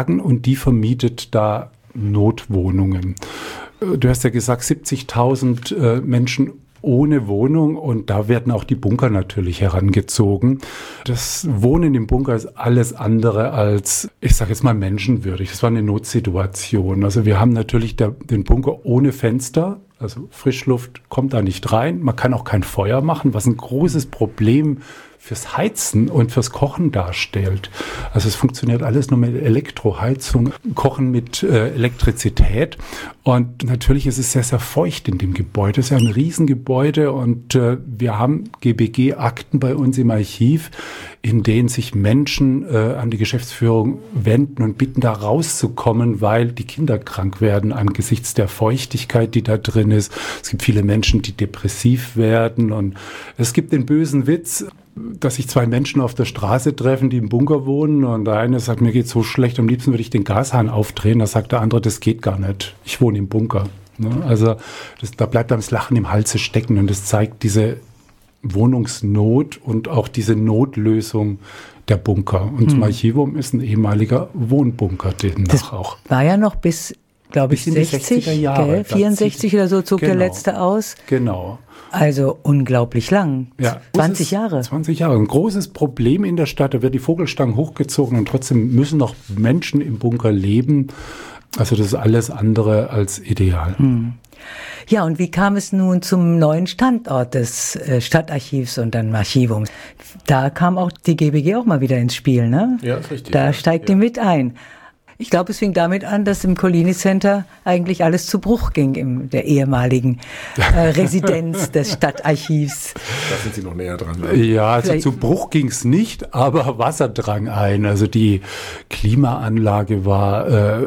und die vermietet da Notwohnungen. Du hast ja gesagt, 70.000 Menschen ohne Wohnung und da werden auch die Bunker natürlich herangezogen. Das Wohnen im Bunker ist alles andere als, ich sage jetzt mal, menschenwürdig. Das war eine Notsituation. Also wir haben natürlich den Bunker ohne Fenster, also Frischluft kommt da nicht rein. Man kann auch kein Feuer machen, was ein großes Problem fürs Heizen und fürs Kochen darstellt. Also es funktioniert alles nur mit Elektroheizung, Kochen mit Elektrizität. Und natürlich ist es sehr, sehr feucht in dem Gebäude. Es ist ja ein Riesengebäude und wir haben GBG-Akten bei uns im Archiv, in denen sich Menschen an die Geschäftsführung wenden und bitten, da rauszukommen, weil die Kinder krank werden angesichts der Feuchtigkeit, die da drin ist. Es gibt viele Menschen, die depressiv werden und es gibt den bösen Witz, dass sich zwei Menschen auf der Straße treffen, die im Bunker wohnen und der eine sagt, mir geht's so schlecht, am liebsten würde ich den Gashahn aufdrehen. Da sagt der andere, das geht gar nicht, ich wohne im Bunker. Also da bleibt einem das Lachen im Halse stecken und das zeigt diese Wohnungsnot und auch diese Notlösung der Bunker. Und zum Archivum ist ein ehemaliger Wohnbunker demnach auch. War ja noch bis, glaube ich, 60, 60er Jahre, 64 oder so zog der letzte aus. Genau. Also unglaublich lang. Ja, 20 Jahre. 20 Jahre. Ein großes Problem in der Stadt. Da wird die Vogelstangen hochgezogen und trotzdem müssen noch Menschen im Bunker leben. Also das ist alles andere als ideal. Ja, und wie kam es nun zum neuen Standort des Stadtarchivs und dann Archivums? Da kam auch die GBG auch mal wieder ins Spiel, ne? Ja, ist richtig. Da steigt die mit ein. Ich glaube, es fing damit an, dass im Collini Center eigentlich alles zu Bruch ging in der ehemaligen Residenz des Stadtarchivs. Da sind Sie noch näher dran. Ne? Ja, also zu Bruch ging es nicht, aber Wasser drang ein. Also die Klimaanlage war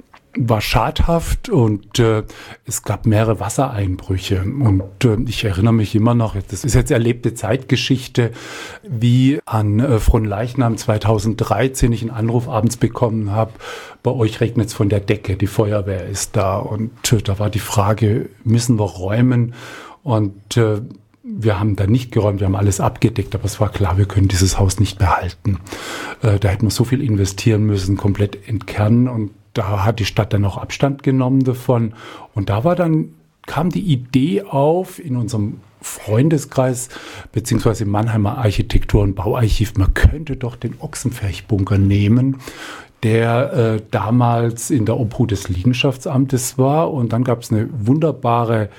schadhaft und es gab mehrere Wassereinbrüche. Und ich erinnere mich immer noch, das ist jetzt erlebte Zeitgeschichte, wie an Fronleichnam 2013 ich einen Anruf abends bekommen habe, bei euch regnet es von der Decke, die Feuerwehr ist da. Und da war die Frage, müssen wir räumen? Und wir haben da nicht geräumt, wir haben alles abgedeckt, aber es war klar, wir können dieses Haus nicht behalten. Da hätten wir so viel investieren müssen, komplett entkernen und da hat die Stadt dann auch Abstand genommen davon. Und da kam die Idee auf in unserem Freundeskreis beziehungsweise im Mannheimer Architektur- und Bauarchiv, man könnte doch den Ochsenpferchbunker nehmen, der damals in der Obhut des Liegenschaftsamtes war. Und dann gab es eine wunderbare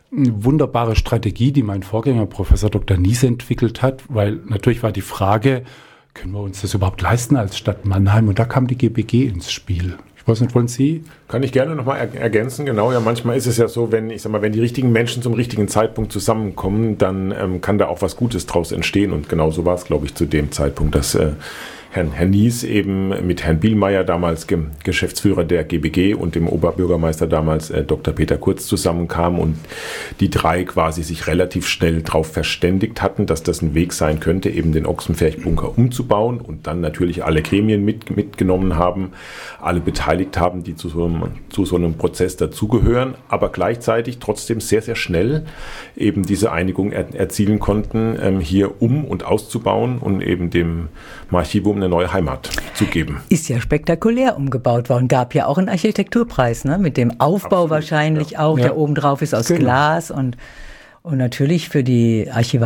Strategie, die mein Vorgänger Professor Dr. Niese entwickelt hat, weil natürlich war die Frage, können wir uns das überhaupt leisten als Stadt Mannheim? Und da kam die GBG ins Spiel. Ich weiß nicht, wollen Sie? Kann ich gerne nochmal ergänzen. Genau, ja, manchmal ist es ja so, wenn die richtigen Menschen zum richtigen Zeitpunkt zusammenkommen, dann kann da auch was Gutes draus entstehen. Und genau so war es, glaube ich, zu dem Zeitpunkt, dass Herr Nies eben mit Herrn Bielmeier, damals Geschäftsführer der GBG, und dem Oberbürgermeister damals Dr. Peter Kurz zusammenkamen und die drei quasi sich relativ schnell darauf verständigt hatten, dass das ein Weg sein könnte, eben den Ochsenpferchbunker umzubauen und dann natürlich alle Gremien mitgenommen haben, alle beteiligt haben, die zu so einem Prozess dazugehören, aber gleichzeitig trotzdem sehr, sehr schnell eben diese Einigung erzielen konnten, hier und auszubauen und eben dem Archivum eine neue Heimat zu geben. Ist ja spektakulär umgebaut worden. Gab ja auch einen Architekturpreis, ne? Mit dem Aufbau. Absolut, wahrscheinlich ja. Auch, der obendrauf ist aus Glas und natürlich für die Archivar.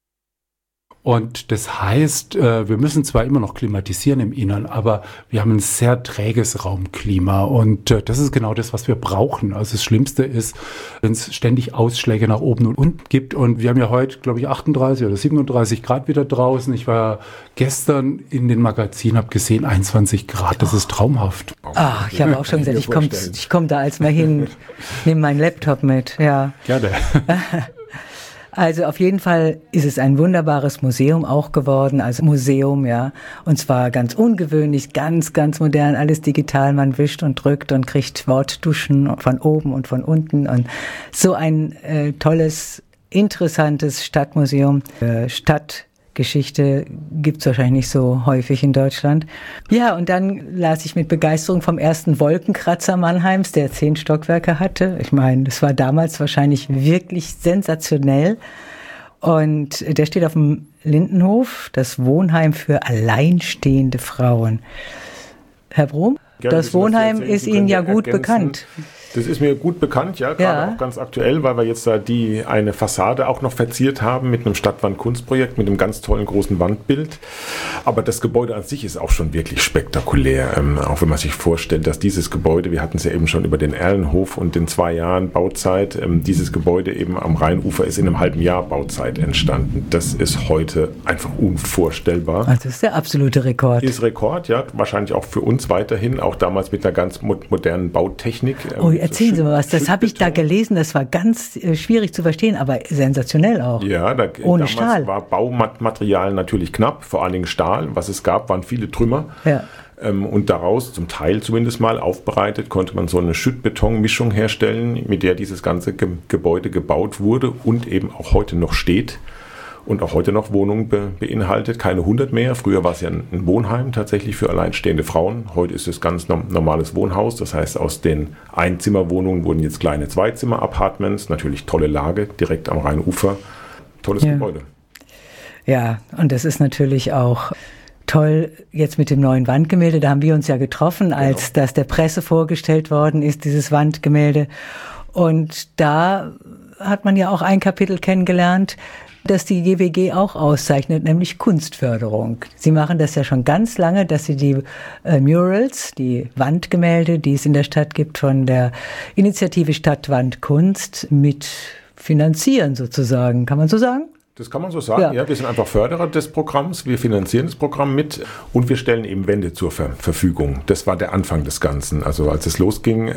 Und das heißt, wir müssen zwar immer noch klimatisieren im Innern, aber wir haben ein sehr träges Raumklima und das ist genau das, was wir brauchen. Also das Schlimmste ist, wenn es ständig Ausschläge nach oben und unten gibt und wir haben ja heute, glaube ich, 38 oder 37 Grad wieder draußen. Ich war gestern in den Magazinen, habe gesehen, 21 Grad, das ist traumhaft. Ach, ich habe auch schon gesagt, ich komm da als mal hin, nehme meinen Laptop mit, ja. Gerne. Also auf jeden Fall ist es ein wunderbares Museum auch geworden, also Museum, ja. Und zwar ganz ungewöhnlich, ganz, ganz modern, alles digital. Man wischt und drückt und kriegt Wortduschen von oben und von unten. Und so ein tolles, interessantes Stadtmuseum. Stadtgeschichte gibt's wahrscheinlich nicht so häufig in Deutschland. Ja, und dann las ich mit Begeisterung vom ersten Wolkenkratzer Mannheims, der 10 Stockwerke hatte. Ich meine, das war damals wahrscheinlich wirklich sensationell. Und der steht auf dem Lindenhof, das Wohnheim für alleinstehende Frauen. Herr Brom? das Wohnheim ist Ihnen ja gut bekannt. Das ist mir gut bekannt, ja, gerade auch ganz aktuell, weil wir jetzt da eine Fassade auch noch verziert haben mit einem Stadtwand-Kunstprojekt, mit einem ganz tollen großen Wandbild. Aber das Gebäude an sich ist auch schon wirklich spektakulär, auch wenn man sich vorstellt, dass dieses Gebäude, wir hatten es ja eben schon über den Erlenhof und den 2 Jahren Bauzeit, dieses Gebäude eben am Rheinufer ist in einem halben Jahr Bauzeit entstanden. Das ist heute einfach unvorstellbar. Also das ist der absolute Rekord. Ist Rekord, ja, wahrscheinlich auch für uns weiterhin, auch damals mit einer ganz modernen Bautechnik. Erzählen Sie mal was, das habe ich da gelesen, das war ganz schwierig zu verstehen, aber sensationell auch. Ja, ohne damals Stahl. War Baumaterial natürlich knapp, vor allen Dingen Stahl. Was es gab, waren viele Trümmer. Ja. Und daraus, zum Teil zumindest mal aufbereitet, konnte man so eine Schüttbetonmischung herstellen, mit der dieses ganze Gebäude gebaut wurde und eben auch heute noch steht. Und auch heute noch Wohnungen beinhaltet, keine 100 mehr. Früher war es ja ein Wohnheim tatsächlich für alleinstehende Frauen. Heute ist es ganz normales Wohnhaus. Das heißt, aus den Einzimmerwohnungen wurden jetzt kleine Zweizimmer-Apartments. Natürlich tolle Lage, direkt am Rheinufer. Tolles Gebäude. Ja, und das ist natürlich auch toll jetzt mit dem neuen Wandgemälde. Da haben wir uns ja getroffen, als das der Presse vorgestellt worden ist, dieses Wandgemälde. Und da hat man ja auch ein Kapitel kennengelernt, das die GWG auch auszeichnet, nämlich Kunstförderung. Sie machen das ja schon ganz lange, dass Sie die Murals, die Wandgemälde, die es in der Stadt gibt, von der Initiative Stadtwandkunst mit finanzieren sozusagen. Kann man so sagen? Das kann man so sagen, ja. Wir sind einfach Förderer des Programms, wir finanzieren das Programm mit und wir stellen eben Wände zur Verfügung. Das war der Anfang des Ganzen. Also als es losging,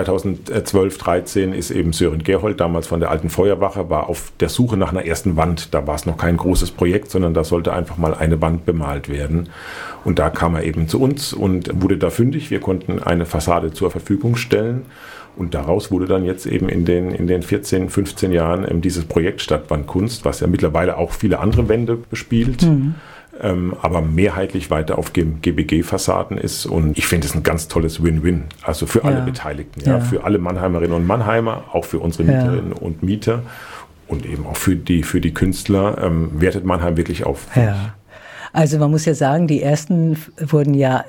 2012, 13 ist eben Sören Gerhold, damals von der Alten Feuerwache, war auf der Suche nach einer ersten Wand. Da war es noch kein großes Projekt, sondern da sollte einfach mal eine Wand bemalt werden. Und da kam er eben zu uns und wurde da fündig. Wir konnten eine Fassade zur Verfügung stellen. Und daraus wurde dann jetzt eben in den 14, 15 Jahren dieses Projekt Stadtwandkunst, was ja mittlerweile auch viele andere Wände bespielt, aber mehrheitlich weiter auf GBG-Fassaden ist. Und ich finde es ein ganz tolles Win-Win, also für alle Beteiligten, für alle Mannheimerinnen und Mannheimer, auch für unsere Mieterinnen und Mieter und eben auch für die Künstler, wertet Mannheim wirklich auf. Ja. Also man muss ja sagen, die ersten wurden ja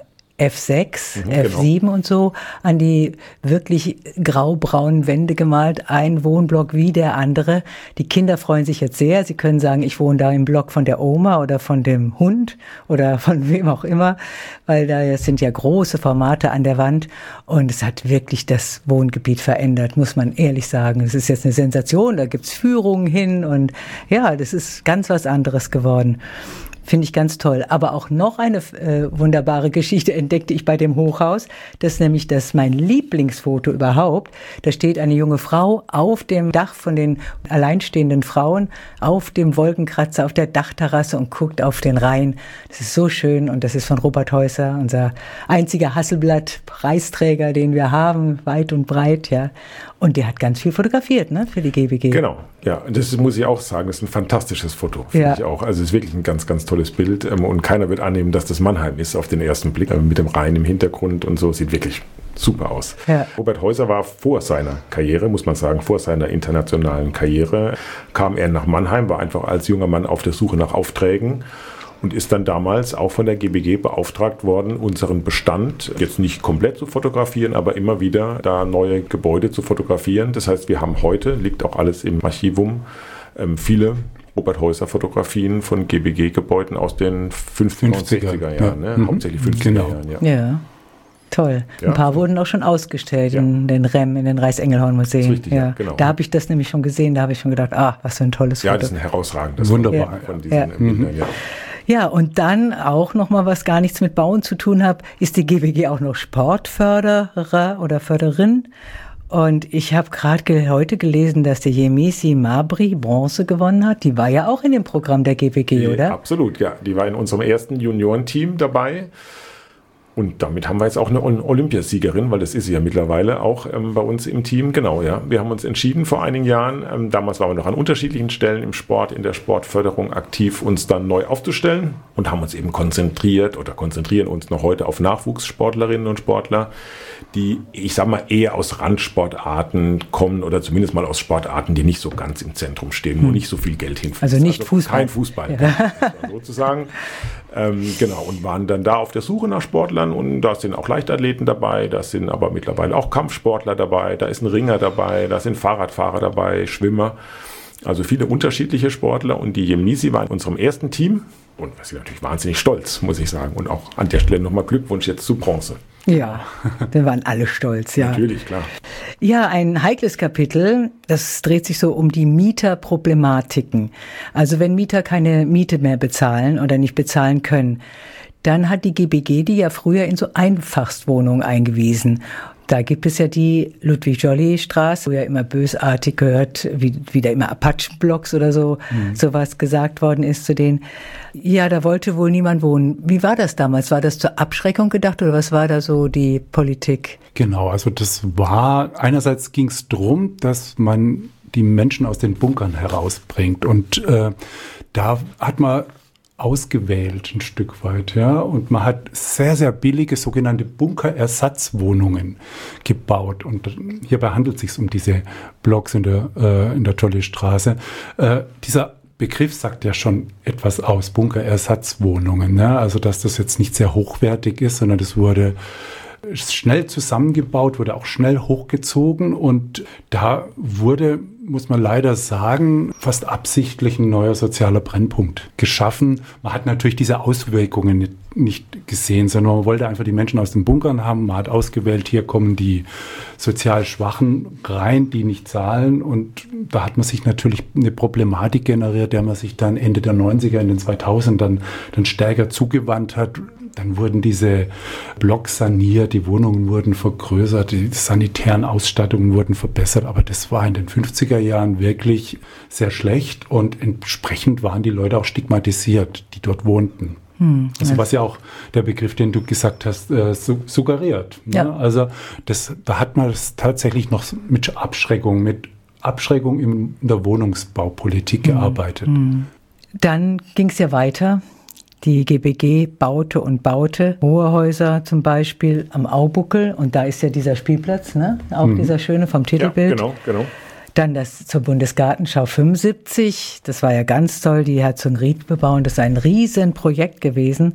F6, F7 und so an die wirklich graubraunen Wände gemalt, ein Wohnblock wie der andere. Die Kinder freuen sich jetzt sehr. Sie können sagen, ich wohne da im Block von der Oma oder von dem Hund oder von wem auch immer, weil da sind ja große Formate an der Wand und es hat wirklich das Wohngebiet verändert, muss man ehrlich sagen. Es ist jetzt eine Sensation, da gibt's Führungen hin und ja, das ist ganz was anderes geworden. Finde ich ganz toll. Aber auch noch eine wunderbare Geschichte entdeckte ich bei dem Hochhaus. Das ist nämlich mein Lieblingsfoto überhaupt. Da steht eine junge Frau auf dem Dach von den alleinstehenden Frauen, auf dem Wolkenkratzer, auf der Dachterrasse und guckt auf den Rhein. Das ist so schön und das ist von Robert Häuser, unser einziger Hasselblatt-Preisträger, den wir haben, weit und breit, ja. Und der hat ganz viel fotografiert, ne, für die GWG. Genau, ja. Das muss ich auch sagen, das ist ein fantastisches Foto, finde ich auch. Also es ist wirklich ein ganz, ganz tolles Bild und keiner wird annehmen, dass das Mannheim ist auf den ersten Blick. Mit dem Rhein im Hintergrund und so, sieht wirklich super aus. Ja. Robert Häuser war vor seiner Karriere, muss man sagen, vor seiner internationalen Karriere, kam er nach Mannheim, war einfach als junger Mann auf der Suche nach Aufträgen. Und ist dann damals auch von der GBG beauftragt worden, unseren Bestand jetzt nicht komplett zu fotografieren, aber immer wieder da neue Gebäude zu fotografieren. Das heißt, wir haben heute, liegt auch alles im Archivum, viele Robert Häuser Fotografien von GBG-Gebäuden aus den 50er und 60er Jahren, ne? Hauptsächlich 50er Jahren. Ja. Toll. Ja. Ein paar wurden auch schon ausgestellt in den REM, in den Reichsengelhorn-Museen. Richtig, genau. Da habe ich das nämlich schon gesehen, da habe ich schon gedacht, was für ein tolles Foto. Ja, das ist ein herausragendes Wunderbar. Von diesen Bildern, Ja, und dann auch nochmal, was gar nichts mit Bauen zu tun hat, ist die GWG auch noch Sportförderer oder Förderin. Und ich habe gerade heute gelesen, dass der Yemisi Mabry Bronze gewonnen hat. Die war ja auch in dem Programm der GWG, oder? Absolut, ja. Die war in unserem ersten Juniorenteam dabei. Und damit haben wir jetzt auch eine Olympiasiegerin, weil das ist sie ja mittlerweile auch bei uns im Team. Genau, ja. Wir haben uns entschieden vor einigen Jahren, damals waren wir noch an unterschiedlichen Stellen im Sport, in der Sportförderung aktiv, uns dann neu aufzustellen und haben uns eben konzentrieren uns noch heute auf Nachwuchssportlerinnen und Sportler, die, ich sag mal, eher aus Randsportarten kommen oder zumindest mal aus Sportarten, die nicht so ganz im Zentrum stehen, wo nicht so viel Geld hinfließt. Also nicht Fußball. Kein Fußball, sozusagen. Genau, und waren dann da auf der Suche nach Sportlern und da sind auch Leichtathleten dabei, da sind aber mittlerweile auch Kampfsportler dabei, da ist ein Ringer dabei, da sind Fahrradfahrer dabei, Schwimmer. Also viele unterschiedliche Sportler und die Yemnisi war in unserem ersten Team und wir sind natürlich wahnsinnig stolz, muss ich sagen. Und auch an der Stelle nochmal Glückwunsch jetzt zu Bronze. Ja, wir waren alle stolz, ja. Natürlich, klar. Ja, ein heikles Kapitel, das dreht sich so um die Mieterproblematiken. Also wenn Mieter keine Miete mehr bezahlen oder nicht bezahlen können, dann hat die GBG die ja früher in so Einfachstwohnungen eingewiesen. Da gibt es ja die Ludwig-Jolly-Straße, wo ja immer bösartig gehört, wie da immer Apachenblocks oder so, sowas gesagt worden ist zu denen. Ja, da wollte wohl niemand wohnen. Wie war das damals? War das zur Abschreckung gedacht oder was war da so die Politik? Genau, also das war, einerseits ging es darum, dass man die Menschen aus den Bunkern herausbringt und da hat man ausgewählt ein Stück weit, ja, und man hat sehr, sehr billige sogenannte Bunkerersatzwohnungen gebaut und hierbei handelt es sich um diese Blocks in der Jolly-Straße. Dieser Begriff sagt ja schon etwas aus, Bunkerersatzwohnungen, ja, also dass das jetzt nicht sehr hochwertig ist, sondern das wurde schnell zusammengebaut, wurde auch schnell hochgezogen und da wurde, muss man leider sagen, fast absichtlich ein neuer sozialer Brennpunkt geschaffen. Man hat natürlich diese Auswirkungen nicht gesehen, sondern man wollte einfach die Menschen aus den Bunkern haben. Man hat ausgewählt, hier kommen die sozial Schwachen rein, die nicht zahlen und da hat man sich natürlich eine Problematik generiert, der man sich dann Ende der 90er, in den 2000ern dann stärker zugewandt hat. Dann wurden diese Blocks saniert, die Wohnungen wurden vergrößert, die sanitären Ausstattungen wurden verbessert. Aber das war in den 50er Jahren wirklich sehr schlecht und entsprechend waren die Leute auch stigmatisiert, die dort wohnten. Also was ja auch der Begriff, den du gesagt hast, suggeriert. Ne? Ja. Also da hat man das tatsächlich noch mit Abschreckung in der Wohnungsbaupolitik gearbeitet. Dann ging es ja weiter. Die GBG baute und baute hohe Häuser zum Beispiel am Aubuckel und da ist ja dieser Spielplatz, ne? Auch dieser schöne vom Titelbild. Ja, genau. Dann das zur Bundesgartenschau 75, das war ja ganz toll, die Herzogenried bebauen, das ist ein Riesenprojekt gewesen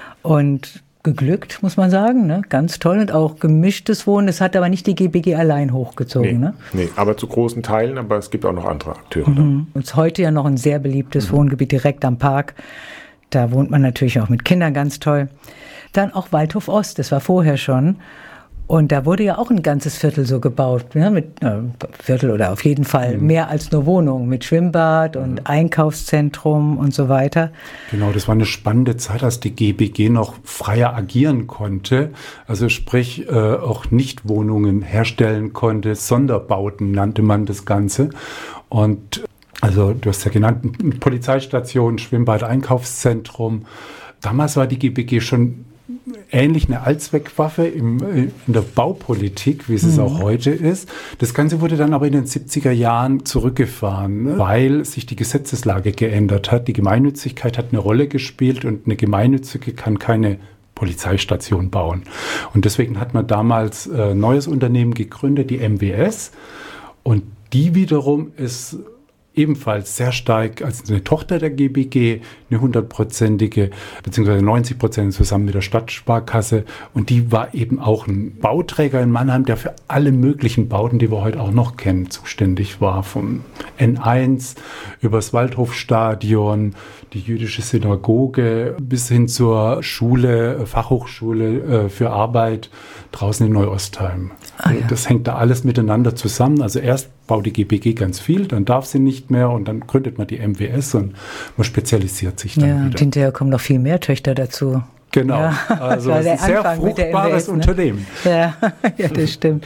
und geglückt, muss man sagen, ne? Ganz toll und auch gemischtes Wohnen, das hat aber nicht die GBG allein hochgezogen. Ne? Nee, aber zu großen Teilen, aber es gibt auch noch andere Akteure. Und ist heute ja noch ein sehr beliebtes Wohngebiet direkt am Park. Da wohnt man natürlich auch mit Kindern ganz toll. Dann auch Waldhof Ost, das war vorher schon. Und da wurde ja auch ein ganzes Viertel so gebaut, ja, mit Viertel oder auf jeden Fall mehr als nur Wohnungen, mit Schwimmbad und Einkaufszentrum und so weiter. Genau, das war eine spannende Zeit, als die GBG noch freier agieren konnte. Also sprich auch Nichtwohnungen herstellen konnte, Sonderbauten nannte man das Ganze. Und also du hast ja genannt, Polizeistation, Schwimmbad, Einkaufszentrum. Damals war die GBG schon ähnlich eine Allzweckwaffe in der Baupolitik, wie es auch heute ist. Das Ganze wurde dann aber in den 70er Jahren zurückgefahren, weil sich die Gesetzeslage geändert hat. Die Gemeinnützigkeit hat eine Rolle gespielt und eine Gemeinnützige kann keine Polizeistation bauen. Und deswegen hat man damals ein neues Unternehmen gegründet, die MWS. Und die wiederum ist ebenfalls sehr stark als eine Tochter der GBG, eine 100%ige, beziehungsweise 90% zusammen mit der Stadtsparkasse. Und die war eben auch ein Bauträger in Mannheim, der für alle möglichen Bauten, die wir heute auch noch kennen, zuständig war. Vom N1 über das Waldhofstadion, die jüdische Synagoge bis hin zur Schule, Fachhochschule für Arbeit draußen in Neuostheim. Ja. Das hängt da alles miteinander zusammen. Also erst baut die GBG ganz viel, dann darf sie nicht mehr und dann gründet man die MWS und man spezialisiert sich dann wieder. Und hinterher kommen noch viel mehr Töchter dazu. Genau, ja. Also es ist ein sehr fruchtbares Unternehmen. Ja, ja, das stimmt.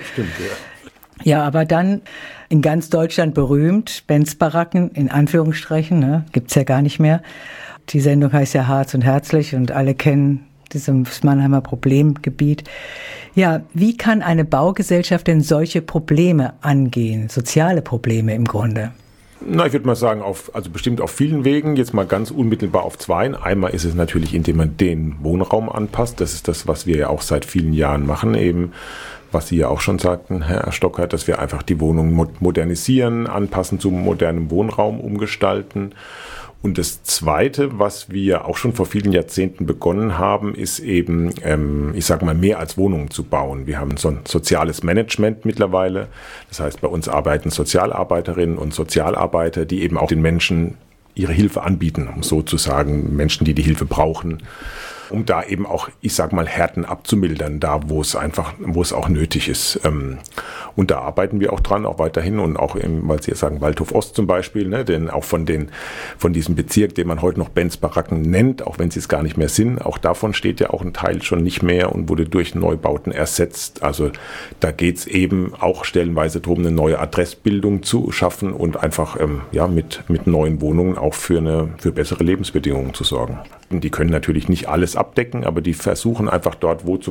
Ja, aber dann in ganz Deutschland berühmt, Benz-Baracken in Anführungsstrichen, ne, gibt es ja gar nicht mehr. Die Sendung heißt ja Harz und Herzlich und alle kennen dieses Mannheimer Problemgebiet. Ja, wie kann eine Baugesellschaft denn solche Probleme angehen, soziale Probleme im Grunde? Na, ich würde mal sagen, also bestimmt auf vielen Wegen, jetzt mal ganz unmittelbar auf zwei. Einmal ist es natürlich, indem man den Wohnraum anpasst. Das ist das, was wir ja auch seit vielen Jahren machen, eben was Sie ja auch schon sagten, Herr Stockert, dass wir einfach die Wohnungen modernisieren, anpassen zum modernen Wohnraum umgestalten. Und das Zweite, was wir auch schon vor vielen Jahrzehnten begonnen haben, ist eben, mehr als Wohnungen zu bauen. Wir haben so ein soziales Management mittlerweile. Das heißt, bei uns arbeiten Sozialarbeiterinnen und Sozialarbeiter, die eben auch den Menschen ihre Hilfe anbieten, um sozusagen Menschen, die die Hilfe brauchen, um da eben auch, Härten abzumildern, da wo es auch nötig ist. Und da arbeiten wir auch dran, auch weiterhin und auch weil Sie ja sagen, Waldhof Ost zum Beispiel, ne, denn auch von diesem Bezirk, den man heute noch Benz-Baracken nennt, auch wenn sie es gar nicht mehr sind, auch davon steht ja auch ein Teil schon nicht mehr und wurde durch Neubauten ersetzt. Also da geht es eben auch stellenweise darum, eine neue Adressbildung zu schaffen und einfach mit neuen Wohnungen auch für bessere Lebensbedingungen zu sorgen. Und die können natürlich nicht alles abdecken, aber die versuchen einfach dort, wo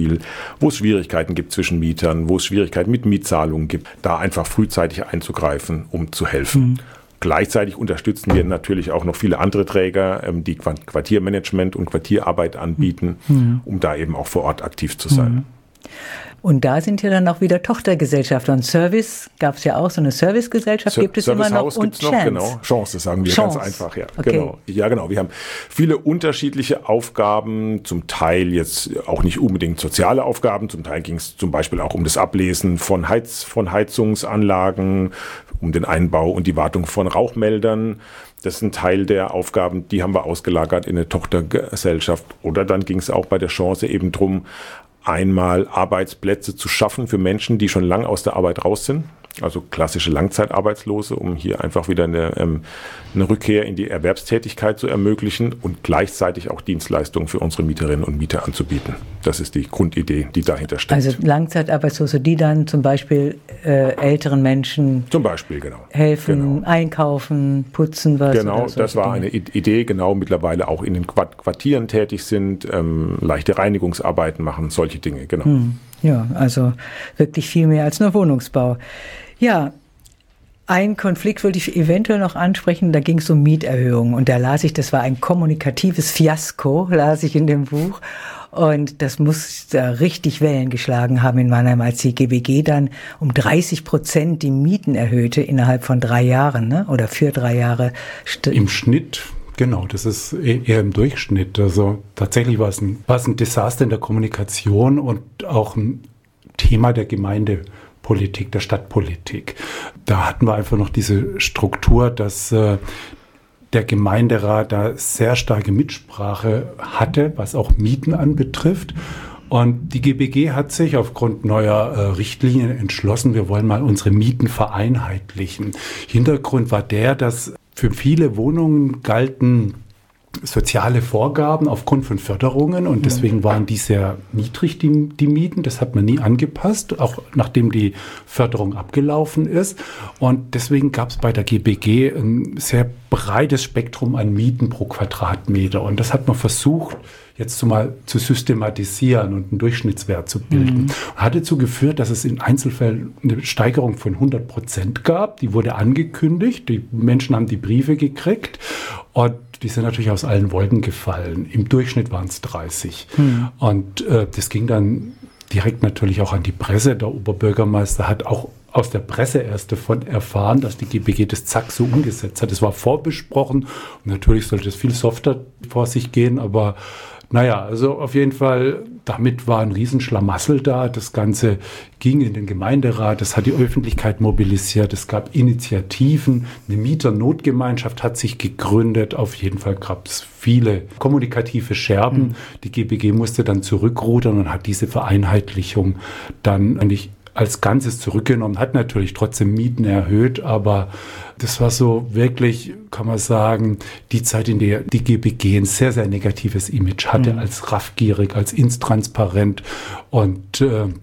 es Schwierigkeiten gibt zwischen Mietern, wo es Schwierigkeiten mit Mietzahlungen gibt, da einfach frühzeitig einzugreifen, um zu helfen. Gleichzeitig unterstützen wir natürlich auch noch viele andere Träger, die Quartiermanagement und Quartierarbeit anbieten, um da eben auch vor Ort aktiv zu sein. Und da sind ja dann auch wieder Tochtergesellschaften. Und Service gab es ja auch, so eine Servicegesellschaft gibt es immer noch. Und Chance. Genau. Chance sagen wir ganz einfach. Ja, okay. Genau. Ja, genau. Wir haben viele unterschiedliche Aufgaben, zum Teil jetzt auch nicht unbedingt soziale Aufgaben. Zum Teil ging es zum Beispiel auch um das Ablesen von Heizungsanlagen, um den Einbau und die Wartung von Rauchmeldern. Das ist ein Teil der Aufgaben, die haben wir ausgelagert in eine Tochtergesellschaft. Oder dann ging es auch bei der Chance eben drum, einmal Arbeitsplätze zu schaffen für Menschen, die schon lange aus der Arbeit raus sind, also klassische Langzeitarbeitslose, um hier einfach wieder eine Rückkehr in die Erwerbstätigkeit zu ermöglichen und gleichzeitig auch Dienstleistungen für unsere Mieterinnen und Mieter anzubieten. Das ist die Grundidee, die dahinter steckt. Also Langzeitarbeitslose, die dann zum Beispiel älteren Menschen helfen, einkaufen, putzen was. Genau, das war eine Idee, mittlerweile auch in den Quartieren tätig sind, leichte Reinigungsarbeiten machen, solche Dinge, genau. Ja, also wirklich viel mehr als nur Wohnungsbau. Ja, ein Konflikt wollte ich eventuell noch ansprechen, da ging es um Mieterhöhungen und da las ich, das war ein kommunikatives Fiasko, las ich in dem Buch und das muss da richtig Wellen geschlagen haben in Mannheim, als die GBG dann um 30% die Mieten erhöhte innerhalb von 3 Jahren, ne? Oder für 3 Jahre. Im Schnitt. Genau, das ist eher im Durchschnitt. Also tatsächlich war es ein Desaster in der Kommunikation und auch ein Thema der Gemeindepolitik, der Stadtpolitik. Da hatten wir einfach noch diese Struktur, dass der Gemeinderat da sehr starke Mitsprache hatte, was auch Mieten anbetrifft. Und die GBG hat sich aufgrund neuer Richtlinien entschlossen, wir wollen mal unsere Mieten vereinheitlichen. Hintergrund war dass für viele Wohnungen galten soziale Vorgaben aufgrund von Förderungen und deswegen waren die sehr niedrig, die Mieten. Das hat man nie angepasst, auch nachdem die Förderung abgelaufen ist. Und deswegen gab es bei der GBG ein sehr breites Spektrum an Mieten pro Quadratmeter. Und das hat man versucht, jetzt mal zu systematisieren und einen Durchschnittswert zu bilden. Hat dazu geführt, dass es in Einzelfällen eine Steigerung von 100% gab. Die wurde angekündigt, die Menschen haben die Briefe gekriegt und die sind natürlich aus allen Wolken gefallen. Im Durchschnitt waren es 30. Und das ging dann direkt natürlich auch an die Presse. Der Oberbürgermeister hat auch aus der Presse erst davon erfahren, dass die GBG das zack so umgesetzt hat. Es war vorbesprochen und natürlich sollte es viel softer vor sich gehen, aber naja, also auf jeden Fall, damit war ein Riesenschlamassel da. Das Ganze ging in den Gemeinderat, das hat die Öffentlichkeit mobilisiert, es gab Initiativen, eine Mieternotgemeinschaft hat sich gegründet. Auf jeden Fall gab es viele kommunikative Scherben. Die GBG musste dann zurückrudern und hat diese Vereinheitlichung dann eigentlich als Ganzes zurückgenommen, hat natürlich trotzdem Mieten erhöht, aber das war so wirklich, kann man sagen, die Zeit, in der die GBG ein sehr, sehr negatives Image hatte, als raffgierig, als intransparent und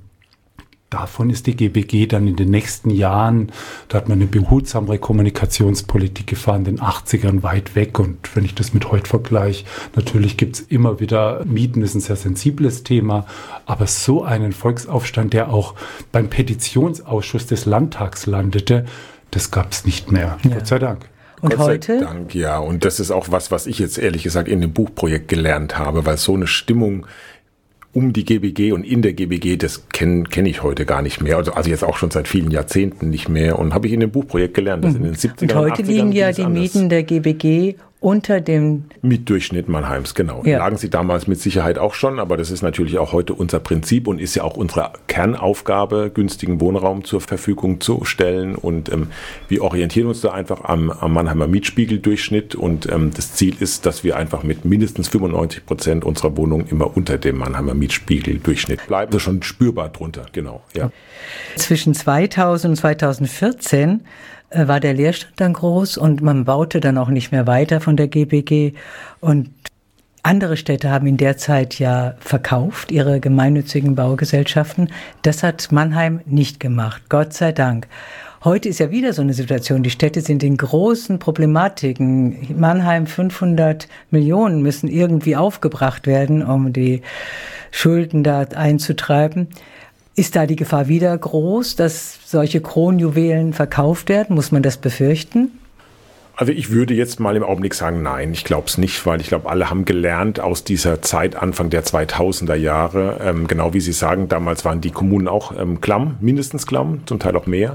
davon ist die GBG dann in den nächsten Jahren, da hat man eine behutsamere Kommunikationspolitik gefahren, in den 80ern weit weg. Und wenn ich das mit heute vergleiche, natürlich gibt es immer wieder, Mieten ist ein sehr sensibles Thema, aber so einen Volksaufstand, der auch beim Petitionsausschuss des Landtags landete, das gab es nicht mehr, Gott sei Dank. Und Gott heute? sei Dank, ja. Und das ist auch was ich jetzt ehrlich gesagt in dem Buchprojekt gelernt habe, weil so eine Stimmung um die GBG und in der GBG, das kenn ich heute gar nicht mehr. Also jetzt auch schon seit vielen Jahrzehnten nicht mehr. Und habe ich in dem Buchprojekt gelernt, dass in den 70ern und heute 80ern liegen ja die Mieten der GBG unter dem Mietdurchschnitt Mannheims, genau. Ja. Lagen sie damals mit Sicherheit auch schon, aber das ist natürlich auch heute unser Prinzip und ist ja auch unsere Kernaufgabe, günstigen Wohnraum zur Verfügung zu stellen. Und wir orientieren uns da einfach am Mannheimer Mietspiegeldurchschnitt und das Ziel ist, dass wir einfach mit mindestens 95% unserer Wohnungen immer unter dem Mannheimer Mietspiegeldurchschnitt bleiben. Das ist schon spürbar drunter, genau. Ja. Zwischen 2000 und 2014 war der Leerstand dann groß und man baute dann auch nicht mehr weiter von der GBG. Und andere Städte haben in der Zeit ja verkauft, ihre gemeinnützigen Baugesellschaften. Das hat Mannheim nicht gemacht, Gott sei Dank. Heute ist ja wieder so eine Situation, die Städte sind in großen Problematiken. Mannheim, 500 Millionen müssen irgendwie aufgebracht werden, um die Schulden da einzutreiben. Ist da die Gefahr wieder groß, dass solche Kronjuwelen verkauft werden? Muss man das befürchten? Also ich würde jetzt mal im Augenblick sagen, nein, ich glaube es nicht, weil ich glaube, alle haben gelernt aus dieser Zeit Anfang der 2000er Jahre. Genau wie Sie sagen, damals waren die Kommunen auch klamm, mindestens klamm, zum Teil auch mehr.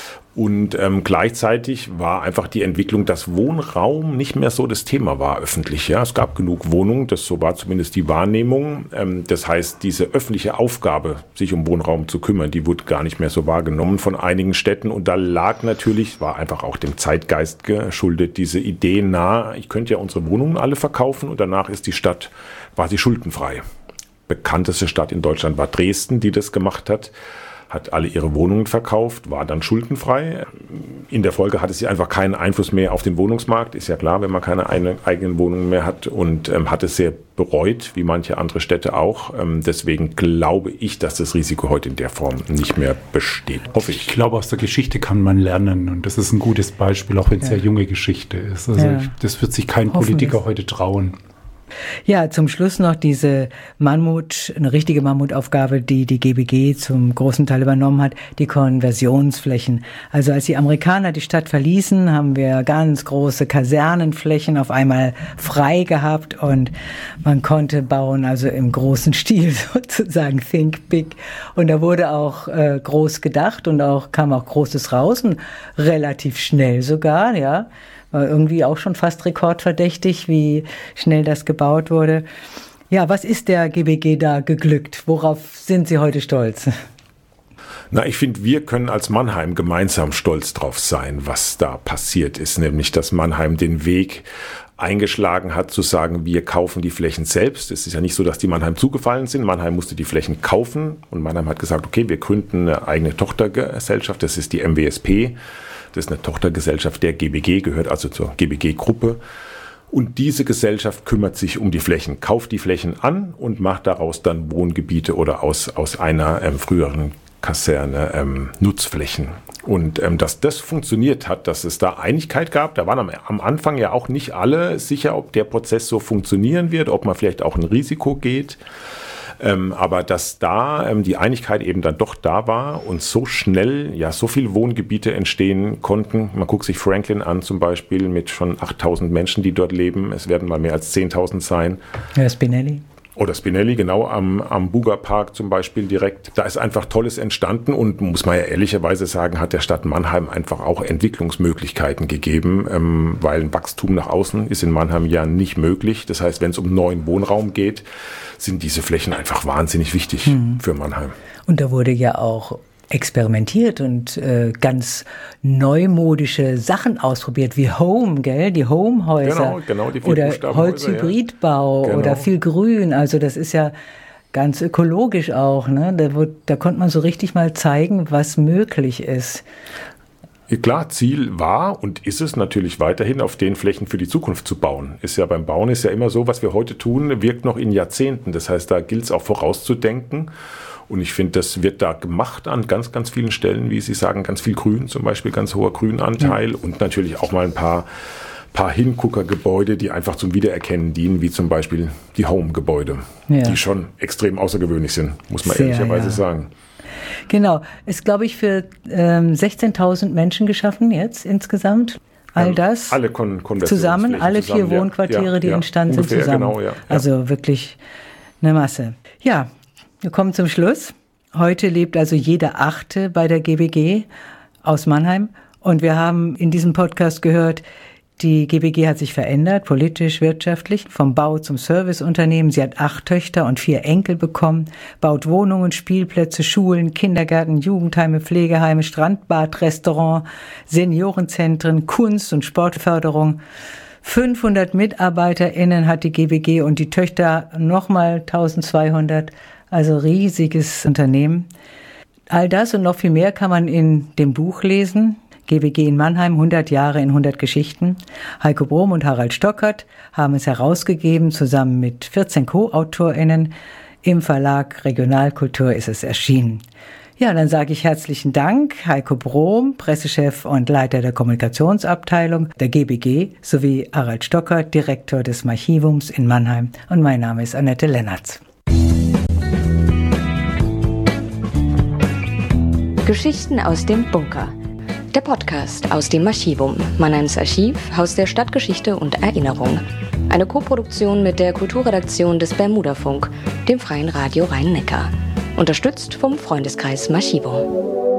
Und gleichzeitig war einfach die Entwicklung, dass Wohnraum nicht mehr so das Thema war öffentlich. Ja, es gab genug Wohnungen, das so war zumindest die Wahrnehmung. Das heißt, diese öffentliche Aufgabe, sich um Wohnraum zu kümmern, die wurde gar nicht mehr so wahrgenommen von einigen Städten. Und da lag natürlich, war einfach auch dem Zeitgeist geschuldet, diese Idee nahe, ich könnte ja unsere Wohnungen alle verkaufen und danach ist die Stadt quasi schuldenfrei. Bekannteste Stadt in Deutschland war Dresden, die das gemacht hat alle ihre Wohnungen verkauft, war dann schuldenfrei. In der Folge hatte sie einfach keinen Einfluss mehr auf den Wohnungsmarkt. Ist ja klar, wenn man keine eigenen Wohnungen mehr hat und hat es sehr bereut, wie manche andere Städte auch. Deswegen glaube ich, dass das Risiko heute in der Form nicht mehr besteht. Hoffe ich. Ich glaube, aus der Geschichte kann man lernen und das ist ein gutes Beispiel, auch wenn es ja junge Geschichte ist. Also das wird sich kein Politiker heute trauen. Ja, zum Schluss noch diese eine richtige Mammutaufgabe, die die GBG zum großen Teil übernommen hat, die Konversionsflächen. Also als die Amerikaner die Stadt verließen, haben wir ganz große Kasernenflächen auf einmal frei gehabt und man konnte bauen, also im großen Stil sozusagen, think big. Und da wurde auch groß gedacht und kam auch Großes raus und relativ schnell sogar, ja. War irgendwie auch schon fast rekordverdächtig, wie schnell das gebaut wurde. Ja, was ist der GBG da geglückt? Worauf sind Sie heute stolz? Na, ich finde, wir können als Mannheim gemeinsam stolz drauf sein, was da passiert ist. Nämlich, dass Mannheim den Weg eingeschlagen hat, zu sagen, wir kaufen die Flächen selbst. Es ist ja nicht so, dass die Mannheim zugefallen sind. Mannheim musste die Flächen kaufen und Mannheim hat gesagt, okay, wir gründen eine eigene Tochtergesellschaft, das ist die MWSP. Das ist eine Tochtergesellschaft der GBG, gehört also zur GBG-Gruppe. Und diese Gesellschaft kümmert sich um die Flächen, kauft die Flächen an und macht daraus dann Wohngebiete oder aus einer früheren Kaserne Nutzflächen. Und dass das funktioniert hat, dass es da Einigkeit gab, da waren am Anfang ja auch nicht alle sicher, ob der Prozess so funktionieren wird, ob man vielleicht auch ein Risiko geht. Aber dass da die Einigkeit eben dann doch da war und so schnell ja so viele Wohngebiete entstehen konnten. Man guckt sich Franklin an zum Beispiel mit schon 8.000 Menschen, die dort leben. Es werden mal mehr als 10.000 sein. Ja, Spinelli. Oder Spinelli, genau, am Buga Park zum Beispiel direkt. Da ist einfach Tolles entstanden und muss man ja ehrlicherweise sagen, hat der Stadt Mannheim einfach auch Entwicklungsmöglichkeiten gegeben, weil ein Wachstum nach außen ist in Mannheim ja nicht möglich. Das heißt, wenn es um neuen Wohnraum geht, sind diese Flächen einfach wahnsinnig wichtig für Mannheim. Und da wurde ja auch experimentiert und ganz neumodische Sachen ausprobiert, wie Home, gell? Die Home-Häuser. Genau, die oder Holzhybridbau oder viel Grün. Also das ist ja ganz ökologisch auch. Ne? Da konnte man so richtig mal zeigen, was möglich ist. Klar, Ziel war und ist es natürlich weiterhin, auf den Flächen für die Zukunft zu bauen. Beim Bauen ist ja immer so, was wir heute tun, wirkt noch in Jahrzehnten. Das heißt, da gilt es auch vorauszudenken. Und ich finde, das wird da gemacht an ganz, ganz vielen Stellen, wie Sie sagen, ganz viel Grün, zum Beispiel ganz hoher Grünanteil und natürlich auch mal ein paar Hinguckergebäude, die einfach zum Wiedererkennen dienen, wie zum Beispiel die Home-Gebäude, die schon extrem außergewöhnlich sind, muss man ehrlicherweise sagen. Genau, ist, glaube ich, für 16.000 Menschen geschaffen jetzt insgesamt. All das alle zusammen, alle 4 Wohnquartiere, die entstanden sind, zusammen. Genau, Also wirklich eine Masse. Ja, Wir kommen zum Schluss. Heute lebt also jeder Achte bei der GBG aus Mannheim. Und wir haben in diesem Podcast gehört, die GBG hat sich verändert, politisch, wirtschaftlich, vom Bau zum Serviceunternehmen. Sie hat 8 Töchter und 4 Enkel bekommen, baut Wohnungen, Spielplätze, Schulen, Kindergärten, Jugendheime, Pflegeheime, Strandbad, Restaurant, Seniorenzentren, Kunst- und Sportförderung. 500 MitarbeiterInnen hat die GBG und die Töchter nochmal 1200, also riesiges Unternehmen. All das und noch viel mehr kann man in dem Buch lesen. GBG in Mannheim, 100 Jahre in 100 Geschichten. Heiko Brohm und Harald Stockert haben es herausgegeben, zusammen mit 14 Co-AutorInnen. Im Verlag Regionalkultur ist es erschienen. Ja, dann sage ich herzlichen Dank, Heiko Brohm, Pressechef und Leiter der Kommunikationsabteilung der GBG, sowie Harald Stockert, Direktor des Archivums in Mannheim. Und mein Name ist Annette Lennertz. Geschichten aus dem Bunker. Der Podcast aus dem Archivum, Mannheims Archiv, Haus der Stadtgeschichte und Erinnerung. Eine Koproduktion mit der Kulturredaktion des Bermudafunk, dem Freien Radio Rhein-Neckar. Unterstützt vom Freundeskreis Archivum.